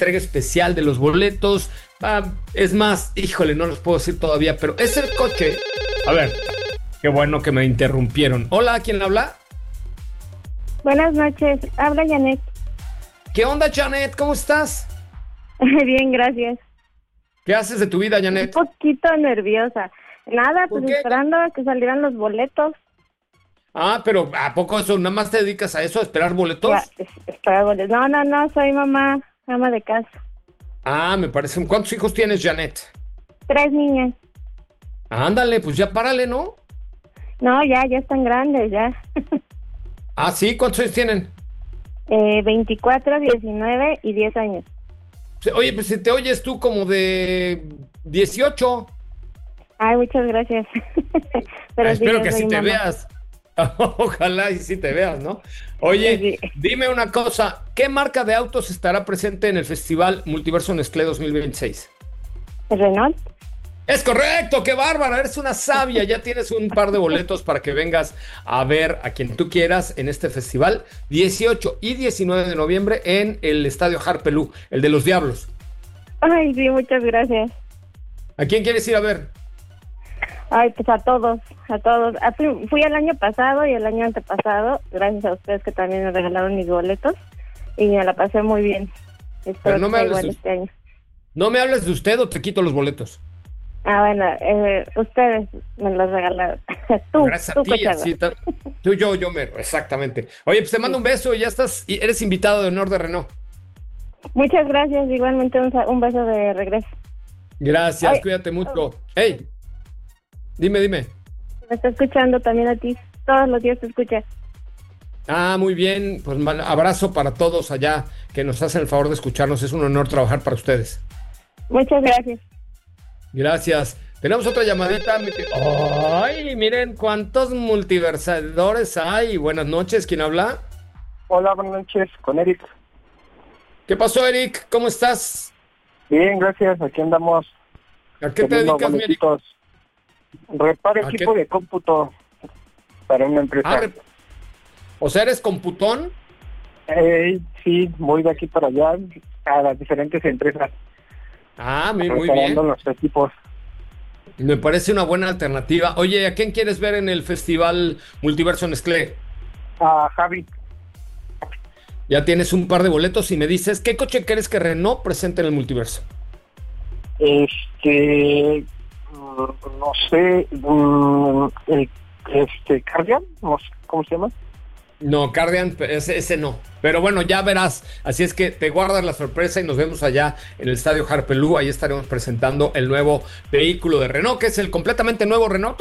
entrega especial de los boletos. Es más, híjole, no los puedo decir todavía, pero es el coche. A ver, qué bueno que me interrumpieron. Hola, ¿quién habla? Buenas noches, habla Janet. ¿Qué onda, Janet? ¿Cómo estás? Bien, gracias. ¿Qué haces de tu vida, Janet? Un poquito nerviosa. Nada, pues esperando a que salieran los boletos. Pero ¿a poco eso? ¿Nada más te dedicas a eso, a esperar boletos? Esperar boletos. No, soy ama de casa. Me parece. ¿Cuántos hijos tienes, Janet? 3 niñas. Ándale, pues ya párale, ¿no? No, ya están grandes, ya. ¿Sí? ¿Cuántos años tienen? 24, 19 y 10 años. Oye, pues si te oyes tú como de 18. Ay, muchas gracias. Pero espero que sí te mamá. Veas. Ojalá y sí te veas, ¿no? Oye, sí. Dime una cosa, ¿qué marca de autos estará presente en el Festival Multiverso Nestlé 2026? Renault. Es correcto, qué bárbara, eres una sabia, ya tienes un par de boletos para que vengas a ver a quien tú quieras en este festival, 18 y 19 de noviembre en el Estadio Harpelú, el de los Diablos. Ay, sí, muchas gracias. ¿A quién quieres ir a ver? Ay, pues a todos. Fui el año pasado y el año antepasado, gracias a ustedes que también me regalaron mis boletos y me la pasé muy bien. Espero no que sea igual este año. No me hables de usted o te quito los boletos. Bueno, ustedes me los regalaron. Tú, sí, tú, yo mero, exactamente. Oye, pues te mando un beso, ya eres invitado de honor de Renault. Muchas gracias, igualmente un beso de regreso. Gracias, cuídate mucho. Hey, dime. Me está escuchando también a ti, todos los días te escucha. Muy bien, pues abrazo para todos allá que nos hacen el favor de escucharnos, es un honor trabajar para ustedes. Muchas gracias. Gracias. Tenemos otra llamadita. ¡Ay! Miren cuántos multiversadores hay. Buenas noches, ¿quién habla? Hola, buenas noches, con Eric. ¿Qué pasó, Eric? ¿Cómo estás? Bien, gracias, aquí andamos. ¿A qué te dedicas, Eric? Reparo equipo de cómputo para una empresa. O sea, ¿eres computón? Sí, voy de aquí para allá a las diferentes empresas. Muy bien. Los equipos. Me parece una buena alternativa. Oye, ¿a quién quieres ver en el Festival Multiverso Nestlé? A Javi. Ya tienes un par de boletos y me dices, ¿qué coche crees que Renault presente en el Multiverso? No sé, Cardian, no sé, ¿cómo se llama? No, Cardian, ese no. Pero bueno, ya verás. Así es que te guardas la sorpresa y nos vemos allá en el Estadio Harpelú. Ahí estaremos presentando el nuevo vehículo de Renault, que es el completamente nuevo Renault.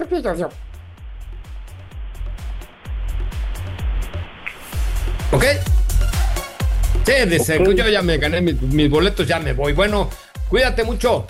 ¿Ok? Sí, dice, okay. Yo ya me gané mis boletos, ya me voy. Bueno, cuídate mucho.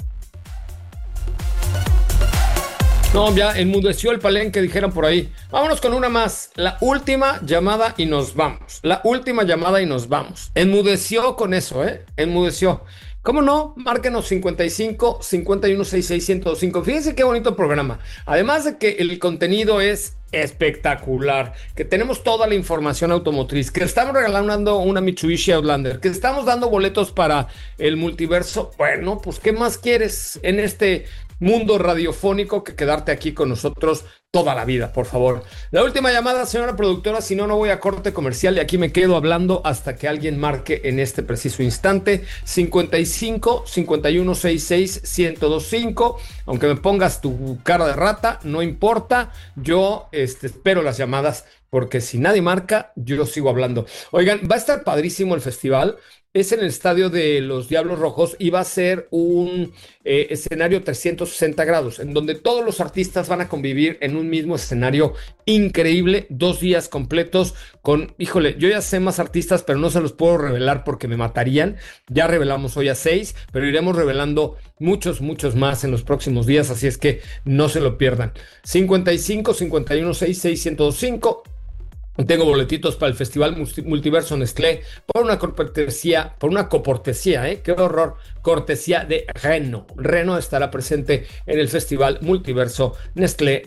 No, ya enmudeció el palenque, dijeron por ahí. Vámonos con una más. La última llamada y nos vamos. Enmudeció con eso, Enmudeció. ¿Cómo no? Márquenos 55 51 66 1025. Fíjense qué bonito programa. Además de que el contenido es espectacular, que tenemos toda la información automotriz, que estamos regalando una Mitsubishi Outlander, que estamos dando boletos para el multiverso. Bueno, pues ¿qué más quieres en este mundo radiofónico que quedarte aquí con nosotros toda la vida, por favor? La última llamada, señora productora, si no, no voy a corte comercial y aquí me quedo hablando hasta que alguien marque en este preciso instante. 55 51 66 1025. Aunque me pongas tu cara de rata, no importa, yo espero las llamadas, porque si nadie marca, yo sigo hablando. Oigan, va a estar padrísimo el festival. Es en el Estadio de los Diablos Rojos y va a ser un escenario 360 grados, en donde todos los artistas van a convivir en un mismo escenario increíble, 2 días completos con, híjole, yo ya sé más artistas, pero no se los puedo revelar porque me matarían. Ya revelamos hoy a 6, pero iremos revelando muchos más en los próximos días, así es que no se lo pierdan. 55 51 66 1025. Tengo boletitos para el Festival Multiverso Nestlé por una coportesía, qué horror, cortesía de Renault. Renault estará presente en el Festival Multiverso Nestlé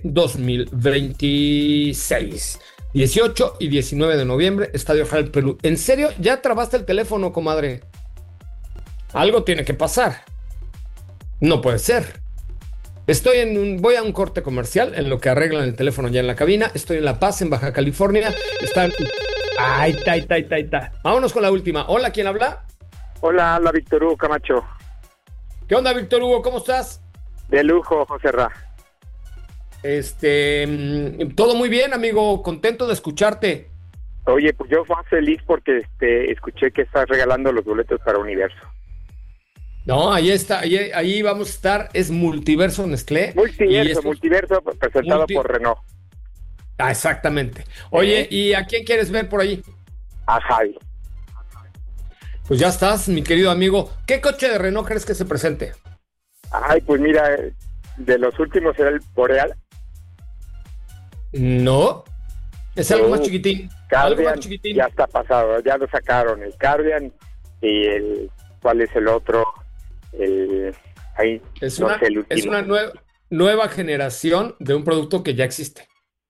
2026. 18 y 19 de noviembre, Estadio Harpelú. ¿En serio? ¿Ya trabaste el teléfono, comadre? Algo tiene que pasar. No puede ser. Voy a un corte comercial en lo que arreglan el teléfono ya en la cabina. Estoy en La Paz, en Baja California. Ahí está. Vámonos con la última. Hola, ¿quién habla? Hola, Víctor Hugo Camacho. ¿Qué onda, Víctor Hugo? ¿Cómo estás? De lujo, José Ra. Todo muy bien, amigo. Contento de escucharte. Oye, pues yo fui feliz porque escuché que estás regalando los boletos para Universo. No, ahí está, ahí vamos a estar, es Multiverso Nestlé. Multiverso presentado por Renault. Exactamente. Oye, ¿y a quién quieres ver por ahí? A Javi. Pues ya estás, mi querido amigo. ¿Qué coche de Renault crees que se presente? Ay, pues mira, de los últimos era el Boreal. No, es algo más chiquitín. Cardian, algo más chiquitín. Ya está pasado, ya lo sacaron, el Cardian y ¿cuál es el otro? Es una nueva generación de un producto que ya existe.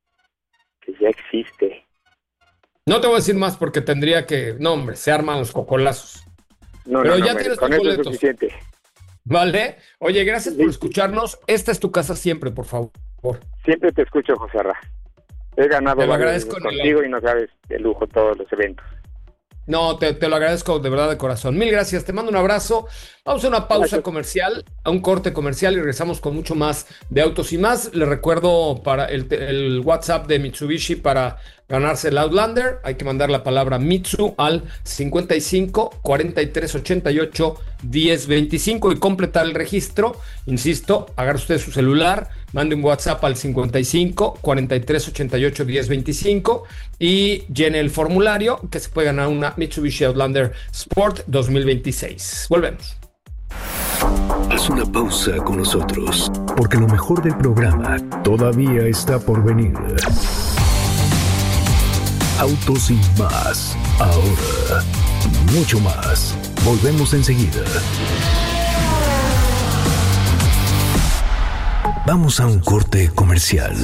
No te voy a decir más porque tendría que... No, hombre, se arman los cocolazos. Pero ya tienes tus boletos. Es suficiente. ¿Vale? Oye, gracias por escucharnos. Esta es tu casa siempre, por favor. Siempre te escucho, José Ra. He ganado contigo y no sabes de lujo todos los eventos. No, te lo agradezco de verdad de corazón. Mil gracias, te mando un abrazo. Vamos a una pausa comercial, a un corte comercial y regresamos con mucho más de Autos y Más. Les recuerdo para el WhatsApp de Mitsubishi para ganarse el Outlander. Hay que mandar la palabra Mitsu al 55 43 88 10 25 y completar el registro. Insisto, agarre usted su celular, mande un WhatsApp al 55 43 88 10 25 y llene el formulario que se puede ganar una Mitsubishi Outlander Sport 2026. Volvemos. Haz una pausa con nosotros, porque lo mejor del programa todavía está por venir. Autos y Más. Ahora, mucho más. Volvemos enseguida. Vamos a un corte comercial.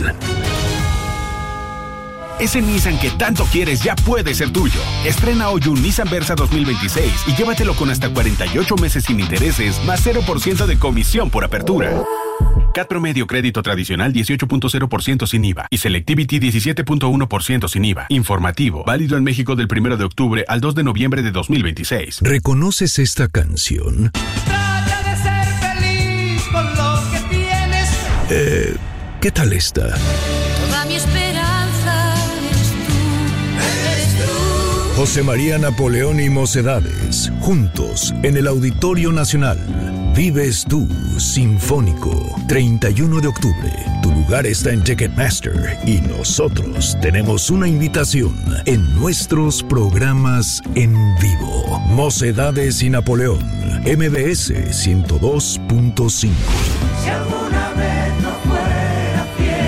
Ese Nissan que tanto quieres ya puede ser tuyo. Estrena hoy un Nissan Versa 2026 y llévatelo con hasta 48 meses sin intereses, más 0% de comisión por apertura. CAT promedio crédito tradicional 18.0% sin IVA y Selectivity 17.1% sin IVA. Informativo, válido en México del 1 de octubre al 2 de noviembre de 2026. ¿Reconoces esta canción? Trata de ser feliz con lo que tienes. ¿Qué tal esta? Toda mi esperanza eres tú. José María Napoleón y Mocedades, juntos en el Auditorio Nacional. Vives tú, Sinfónico, 31 de octubre. Tu lugar está en Ticketmaster y nosotros tenemos una invitación en nuestros programas en vivo. Mocedades y Napoleón, MBS 102.5. Si alguna vez no fuera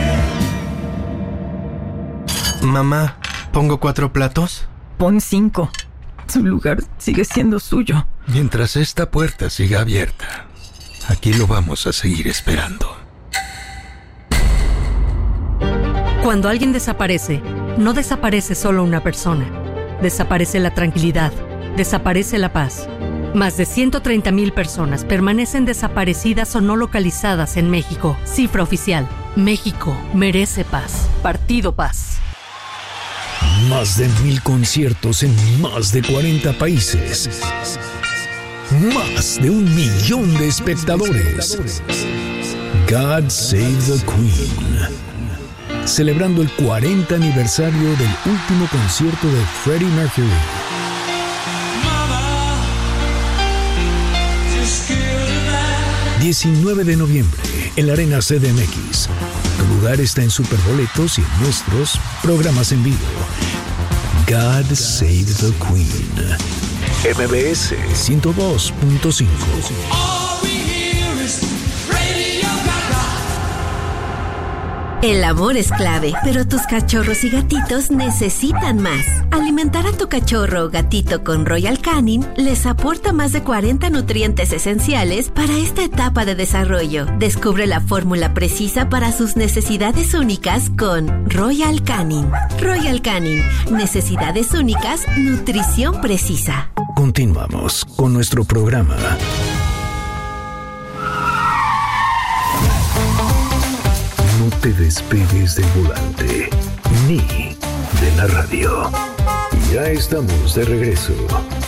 fiel. Mamá, ¿pongo 4 platos? Pon 5. Su lugar sigue siendo suyo. Mientras esta puerta siga abierta, aquí lo vamos a seguir esperando. Cuando alguien desaparece, no desaparece solo una persona. Desaparece la tranquilidad, desaparece la paz. Más de 130,000 personas permanecen desaparecidas o no localizadas en México. Cifra oficial. México merece paz. Partido Paz. Más de 1,000 conciertos en más de 40 países. Más de 1 millón de espectadores. God Save the Queen. Celebrando el 40 aniversario del último concierto de Freddie Mercury. 19 de noviembre en la Arena CDMX. Tu lugar está en Superboletos y en nuestros programas en vivo. God Save the Queen. MBS 102.5. El amor es clave, pero tus cachorros y gatitos necesitan más. Alimentar a tu cachorro o gatito con Royal Canin les aporta más de 40 nutrientes esenciales para esta etapa de desarrollo. Descubre la fórmula precisa para sus necesidades únicas con Royal Canin. Royal Canin, necesidades únicas, nutrición precisa. Continuamos con nuestro programa. No te despegues del volante, ni de la radio. Ya estamos de regreso.